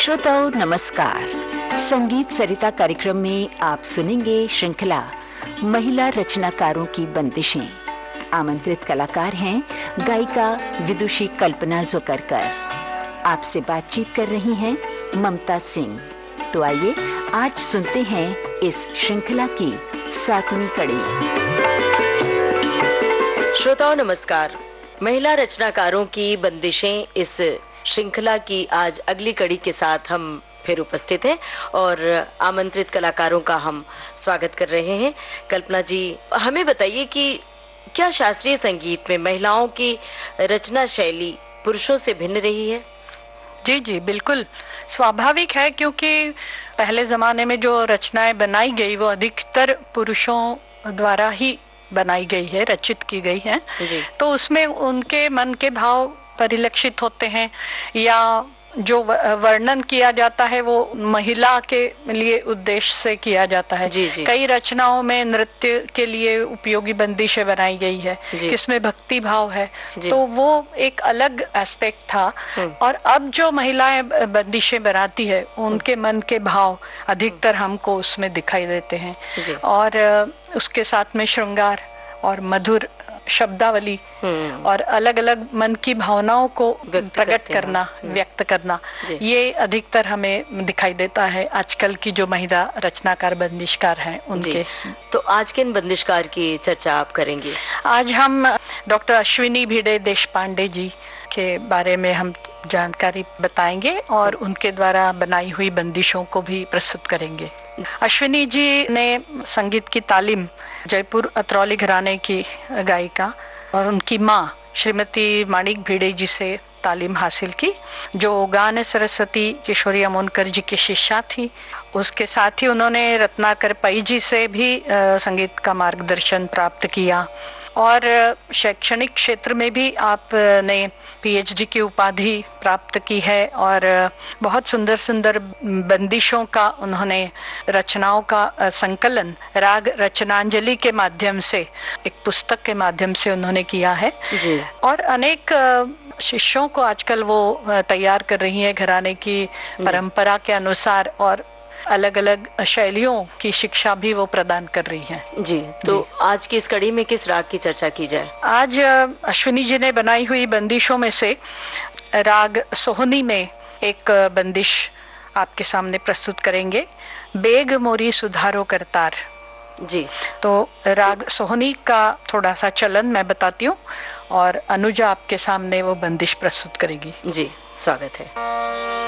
श्रोताओं नमस्कार। संगीत सरिता कार्यक्रम में आप सुनेंगे श्रृंखला महिला रचनाकारों की बंदिशें। आमंत्रित कलाकार हैं गायिका विदुषी कल्पना जोकरकर। आपसे बातचीत कर रही हैं ममता सिंह। तो आइए आज सुनते हैं इस श्रृंखला की 7वीं कड़ी। श्रोताओं नमस्कार। महिला रचनाकारों की बंदिशें इस श्रृंखला की आज अगली कड़ी के साथ हम फिर उपस्थित हैं और आमंत्रित कलाकारों का हम स्वागत कर रहे हैं। कल्पना जी, हमें बताइए कि क्या शास्त्रीय संगीत में महिलाओं की रचना शैली पुरुषों से भिन्न रही है? जी बिल्कुल स्वाभाविक है, क्योंकि पहले जमाने में जो रचनाएं बनाई गई वो अधिकतर पुरुषों द्वारा ही बनाई गई है, रचित की गई है। तो उसमें उनके मन के भाव परिलक्षित होते हैं या जो वर्णन किया जाता है वो महिला के लिए उद्देश्य से किया जाता है। कई रचनाओं में नृत्य के लिए उपयोगी बंदिशें बनाई गई है, जिसमें भक्ति भाव है, तो वो एक अलग एस्पेक्ट था। और अब जो महिलाएं बंदिशें बनाती है उनके मन के भाव अधिकतर हमको उसमें दिखाई देते हैं और उसके साथ में श्रृंगार और मधुर शब्दावली और अलग अलग मन की भावनाओं को प्रकट करना, व्यक्त करना, ये अधिकतर हमें दिखाई देता है आजकल की जो महिला रचनाकार बंदिशकार हैं उनके। तो आज किन बंदिशकार की चर्चा आप करेंगे? आज हम डॉक्टर अश्विनी भिड़े देशपांडे जी के बारे में हम जानकारी बताएंगे और उनके द्वारा बनाई हुई बंदिशों को भी प्रस्तुत करेंगे। अश्विनी जी ने संगीत की तालीम जयपुर अतरौली घराने की गायिका और उनकी माँ श्रीमती माणिक भिड़े जी से तालीम हासिल की, जो गान सरस्वती किशोरी अमोनकर जी की शिष्या थी। उसके साथ ही उन्होंने रत्नाकर पई जी से भी संगीत का मार्गदर्शन प्राप्त किया और शैक्षणिक क्षेत्र में भी आपने पीएचडी की उपाधि प्राप्त की है और बहुत सुंदर सुंदर बंदिशों का उन्होंने रचनाओं का संकलन राग रचनांजलि के माध्यम से, एक पुस्तक के माध्यम से उन्होंने किया है और अनेक शिष्यों को आजकल वो तैयार कर रही हैं घराने की परंपरा के अनुसार और अलग अलग शैलियों की शिक्षा भी वो प्रदान कर रही हैं। तो आज की इस कड़ी में किस राग की चर्चा की जाए? आज अश्विनी जी ने बनाई हुई बंदिशों में से राग सोहनी में एक बंदिश आपके सामने प्रस्तुत करेंगे, बेग मोरी सुधारो करतार। तो राग सोहनी का थोड़ा सा चलन मैं बताती हूँ और अनुजा आपके सामने वो बंदिश प्रस्तुत करेगी। स्वागत है।